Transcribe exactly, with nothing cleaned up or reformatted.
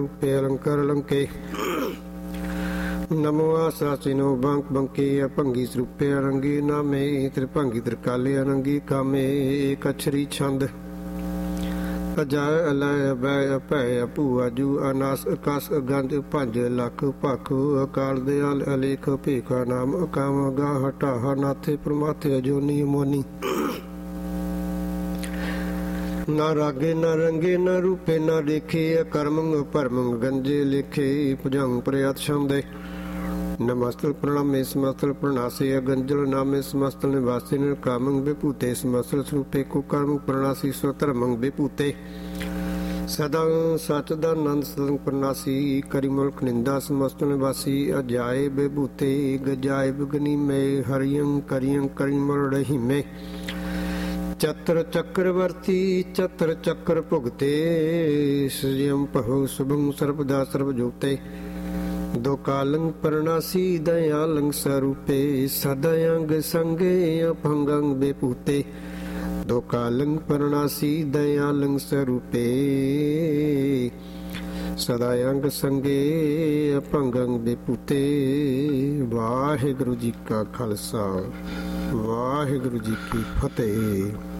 ਰੂਪੇ ਅਲੰਕਾਰ ਅਲੰਕੇ ਨਮੋ ਆਸਾਸਿਨੋ ਬੰਕ ਬੰਕੇ ਅਭੰਗੀ ਸਰੂਪੇ ਅਰੰਗੀ ਨਾਮੇ ਤ੍ਰਿਭੰਗੀ ਤ੍ਰਿਕਾਲੇ ਅਰੰਗੀ ਕਾਮੇ ਏਕ ਅਛਰੀ ਛੰਦ ਅਜਾਇ ਅਲੈ ਅਬੈ ਅਭੈ ਅਪੂ ਆਜੂ ਅਨਾਸ ਅਕਾਸ ਅਗੰਧ ਪੰਜ ਲੱਖ ਭਖ ਅਕਾਲ ਦਿਆਲ ਅਲੇਖ ਭੇਖਾ ਨਾਮ ਅਕਾਮ ਗਾ ਹਟਾ ਨਾਥੇ ਪ੍ਰਮਾਥੇ ਅਜੋਨੀ ਮੋਨੀ ਨਾ ਰਾਗੇ ਨਾ ਰੰਗੇ ਨਾ ਰੂਪੇ ਨਾ ਦੇਖੇ ਕਰਮੰ ਭਰਮੰ ਗੰਜੇ ਲਿਖੇ ਭੁਜੰਗ ਪ੍ਰਿਆਤ ਛੰਦੇ ਨਮਸਤਲ ਪ੍ਰਣਾਮੇ ਸਮਸਤਲ ਪ੍ਰਣਾਸੇ ਅਗੰਜਲ ਨਾਮੇ ਸਮਸਤਲ ਨਿਵਾਸੀ ਨਿਰਕਾਮੰ ਵਿਭੂਤੇ ਸਮਸਤਲ ਸਰੂਪੇ ਕੋ ਕਰਮ ਪ੍ਰਣਾਸੀ ਸਵਧਰਮੰ ਵਿਭੂਤੇ ਸਦਾ ਸਚ ਦਾ ਨੰਦ ਸਤੰ ਪ੍ਰਣਾਸੀ ਕਰੀ ਮੁਲਕ ਨਿੰਦਾ ਸਮਸਤਲ ਨਿਵਾਸੀ ਅਜਾਏ ਵਿਭੂਤੇ ਗਜਾਏ ਬਗਨੀ ਮੇ ਹਰਿਯੰ ਕਰਿਯੰ ਕਰੀ ਮੁਲ ਰਹੀਮੇ ਚਤਰ ਚੱਕਰਵਰਤੀ ਚਤਰ ਚੱਕਰ ਭੁਗਤੇ ਸਜਮ ਪਹੁ ਸੁਭੰ ਸਰਬਦਾ ਸਰਬ ਜੋਤੇ ਦੋ ਕਾਲੰ ਪ੍ਰਣਾਸੀ ਦਇਆਲੰ ਸਰੂਪੇ ਸਦਯੰਗ ਸੰਗੇ ਅਭੰਗੰ ਬੇਪੂਤੇ ਦੋ ਕਾਲੰ ਪ੍ਰਣਾਸੀ ਦਇਆਲੰ ਸਰੂਪੇ ਸਦਾਯੰਗ ਸੰਗੇ ਅਭੰਗੰ ਬੇਪੂਤੇ। ਵਾਹਿਗੁਰੂ ਜੀ ਕਾ ਖਾਲਸਾ ਵਾਹਿਗੁਰੂ ਜੀ ਕੀ ਫਤਿਹ।